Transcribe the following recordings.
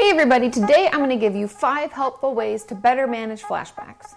Hey everybody, today I'm going to give you 5 helpful ways to better manage flashbacks.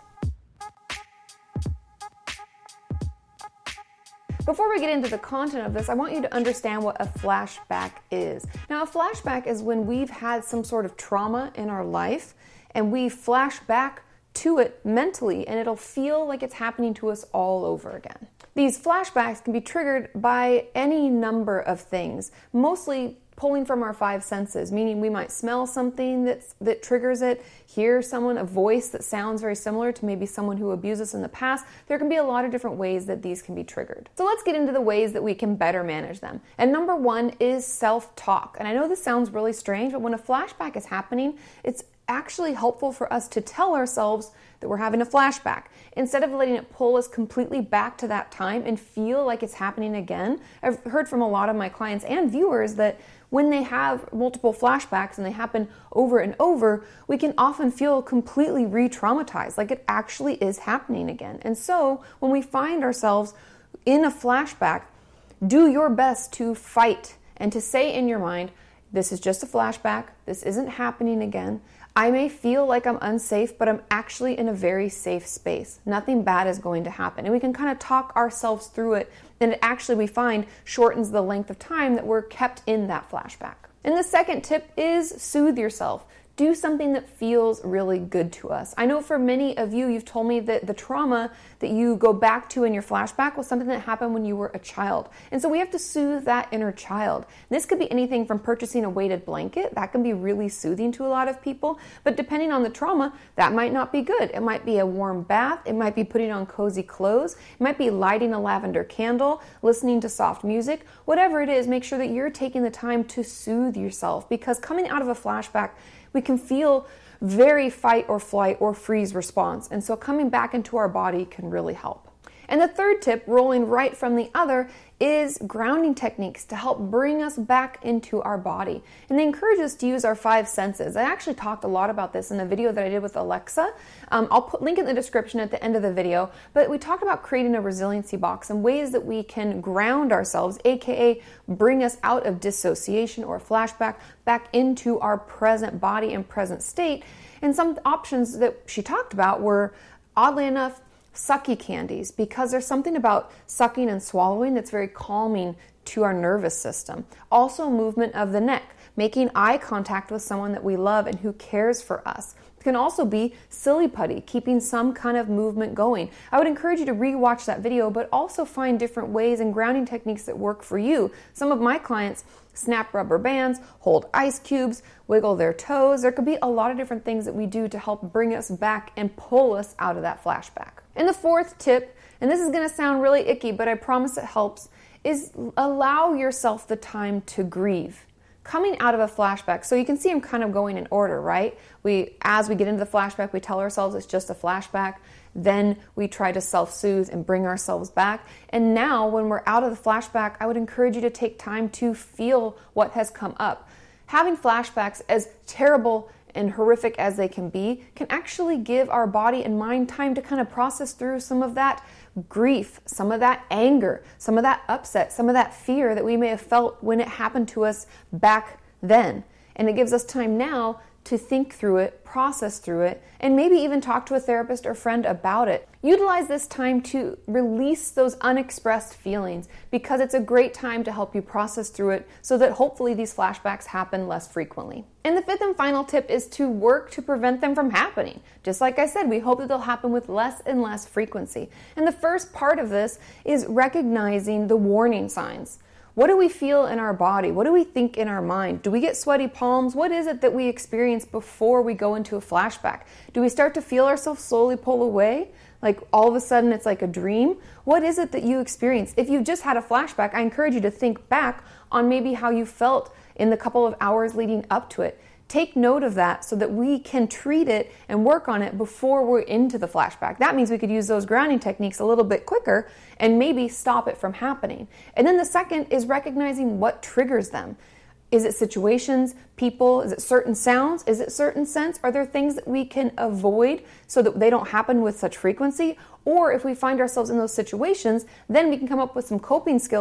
Before we get into the content of this, I want you to understand what a flashback is. Now, a flashback is when we've had some sort of trauma in our life and we flash back to it mentally, and it'll feel like it's happening to us all over again. These flashbacks can be triggered by any number of things, mostly pulling from our 5 senses, meaning we might smell something that triggers it, hear a voice that sounds very similar to maybe someone who abused us in the past. There can be a lot of different ways that these can be triggered. So let's get into the ways that we can better manage them. And number 1 is self-talk. And I know this sounds really strange, but when a flashback is happening, it's actually helpful for us to tell ourselves that we're having a flashback. Instead of letting it pull us completely back to that time and feel like it's happening again. I've heard from a lot of my clients and viewers that when they have multiple flashbacks and they happen over and over, we can often feel completely re-traumatized, like it actually is happening again. And so when we find ourselves in a flashback, do your best to fight and to say in your mind, this is just a flashback, this isn't happening again. I may feel like I'm unsafe, but I'm actually in a very safe space. Nothing bad is going to happen. And we can kind of talk ourselves through it, and it actually, we find, shortens the length of time that we're kept in that flashback. And the second tip is soothe yourself. Do something that feels really good to us. I know for many of you, you've told me that the trauma that you go back to in your flashback was something that happened when you were a child. And so we have to soothe that inner child. This could be anything from purchasing a weighted blanket. That can be really soothing to a lot of people. But depending on the trauma, that might not be good. It might be a warm bath. It might be putting on cozy clothes. It might be lighting a lavender candle, listening to soft music. Whatever it is, make sure that you're taking the time to soothe yourself, because coming out of a flashback, we can feel very fight or flight or freeze response. And so coming back into our body can really help. And the third tip, rolling right from the other, is grounding techniques to help bring us back into our body. And they encourage us to use our 5 senses. I actually talked a lot about this in a video that I did with Alexa. I'll put link in the description at the end of the video. But we talked about creating a resiliency box and ways that we can ground ourselves, aka bring us out of dissociation or flashback back into our present body and present state. And some options that she talked about were, oddly enough, sucky candies, because there's something about sucking and swallowing that's very calming to our nervous system. Also, movement of the neck, making eye contact with someone that we love and who cares for us. It can also be silly putty, keeping some kind of movement going. I would encourage you to re-watch that video, but also find different ways and grounding techniques that work for you. Some of my clients snap rubber bands, hold ice cubes, wiggle their toes. There could be a lot of different things that we do to help bring us back and pull us out of that flashback. And the fourth tip, and this is going to sound really icky, but I promise it helps, is allow yourself the time to grieve. Coming out of a flashback, so you can see I'm kind of going in order, right? As we get into the flashback, we tell ourselves it's just a flashback. Then we try to self-soothe and bring ourselves back. And now when we're out of the flashback, I would encourage you to take time to feel what has come up. Having flashbacks, as terrible and horrific as they can actually give our body and mind time to kind of process through some of that grief, some of that anger, some of that upset, some of that fear that we may have felt when it happened to us back then. And it gives us time now to think through it, process through it, and maybe even talk to a therapist or friend about it. Utilize this time to release those unexpressed feelings, because it's a great time to help you process through it so that hopefully these flashbacks happen less frequently. And the fifth and final tip is to work to prevent them from happening. Just like I said, we hope that they'll happen with less and less frequency. And the first part of this is recognizing the warning signs. What do we feel in our body? What do we think in our mind? Do we get sweaty palms? What is it that we experience before we go into a flashback? Do we start to feel ourselves slowly pull away? Like all of a sudden it's like a dream? What is it that you experience? If you've just had a flashback, I encourage you to think back on maybe how you felt in the couple of hours leading up to it. Take note of that so that we can treat it and work on it before we're into the flashback. That means we could use those grounding techniques a little bit quicker and maybe stop it from happening. And then the second is recognizing what triggers them. Is it situations, people? Is it certain sounds? Is it certain scents? Are there things that we can avoid so that they don't happen with such frequency? Or if we find ourselves in those situations, then we can come up with some coping skills